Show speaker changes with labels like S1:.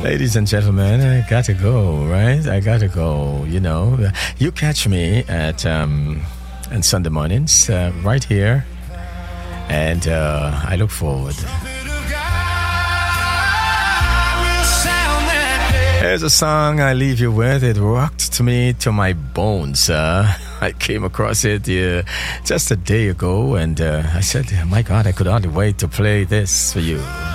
S1: Ladies and gentlemen, I gotta go, right? I gotta go, you know. You catch me at on Sunday mornings right here, and I look forward. Here's a song I leave you with. It rocked to me to my bones. I came across it just a day ago, and I said, my God, I could hardly wait to play this for you.